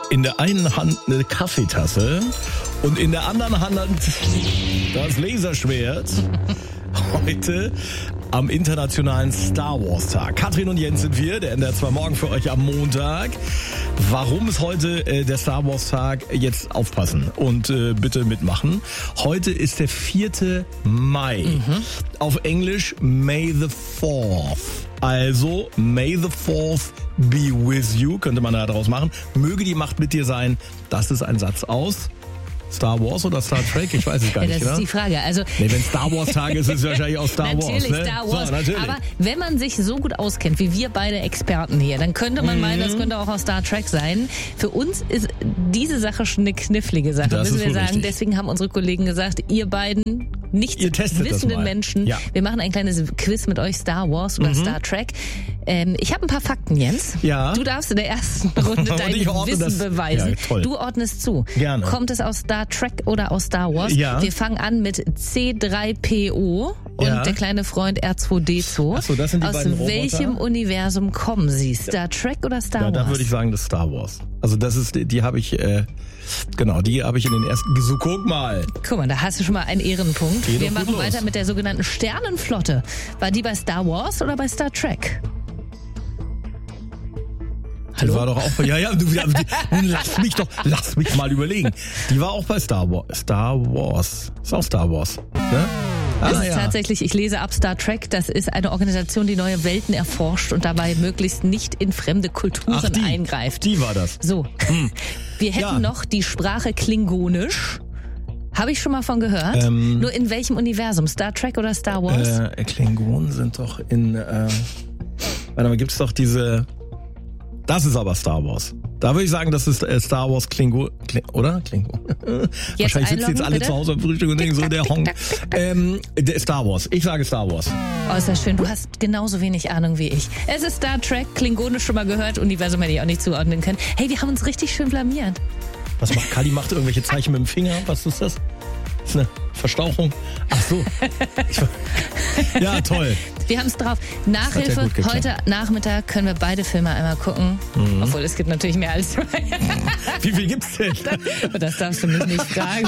In der einen Hand eine Kaffeetasse und in der anderen Hand das Laserschwert. Heute am internationalen Star Wars Tag. Katrin und Jens sind wir, der NDR 2 Morgen für euch am Montag. Warum ist heute der Star Wars Tag? Jetzt aufpassen und bitte mitmachen. Heute ist der 4. Mai. Auf Englisch May the 4th. Also, May the 4th be with you, könnte man da draus machen. Möge die Macht mit dir sein. Das ist ein Satz aus Star Wars oder Star Trek? Ich weiß es gar nicht, das ist die Frage. Also, wenn Star Wars Tag ist, ist es wahrscheinlich auch Star Wars. Natürlich Star Wars. So, natürlich. Aber wenn man sich so gut auskennt, wie wir beide Experten hier, dann könnte man meinen, das könnte auch aus Star Trek sein. Für uns ist diese Sache schon eine knifflige Sache, das müssen wir sagen. richtig. Deswegen haben unsere Kollegen gesagt, ihr beiden nicht wissenden Menschen, wir machen ein kleines Quiz mit euch, Star Wars oder Star Trek. Ich habe ein paar Fakten, Jens. Ja. Du darfst in der ersten Runde dein Wissen beweisen. Ja, toll. Du ordnest zu. Gerne. Kommt es aus Star Trek oder aus Star Wars? Ja. Wir fangen an mit C3PO und der kleine Freund R2D2. Ach so, das sind die aus beiden Roboter. welchem Universum kommen sie? Star Trek oder Star Wars? Da würde ich sagen, das ist Star Wars. Also das ist, die habe ich, die habe ich in den ersten, so guck mal. Guck mal, da hast du schon mal einen Ehrenpunkt. Geht Wir doch gut machen los. weiter mit der sogenannten Sternenflotte. War die bei Star Wars oder bei Star Trek? Die war doch auch bei, nun lass mich mal überlegen. Die war auch bei Star Wars. Star Wars. Ist auch Star Wars. Ne? Das ist tatsächlich, ich lese ab, Star Trek, das ist eine Organisation, die neue Welten erforscht und dabei möglichst nicht in fremde Kulturen eingreift. Die war das. So, wir hätten noch die Sprache Klingonisch. Habe ich schon mal von gehört. Nur in welchem Universum? Star Trek oder Star Wars? Klingonen sind doch in, warte mal, gibt's doch diese, das ist aber Star Wars. Da würde ich sagen, das ist Star Wars Klingon, oder? Klingon. Wahrscheinlich sitzen jetzt alle bitte? zu Hause am Frühstück und denken so, der Hong. Star Wars. Ich sage Star Wars. Oh, ist das schön. Du hast genauso wenig Ahnung wie ich. Es ist Star Trek, Klingonisch schon mal gehört, Universum hätte ich auch nicht zuordnen können. Hey, wir haben uns richtig schön blamiert. Was macht Kali? Macht irgendwelche Zeichen mit dem Finger? Was ist das? Das ist eine Verstauchung. Ach so. Ja, toll. Wir haben es drauf. Nachhilfe, heute Nachmittag können wir beide Filme einmal gucken. Obwohl, es gibt natürlich mehr als zwei. Wie viel gibt's denn? Das darfst du mich nicht fragen.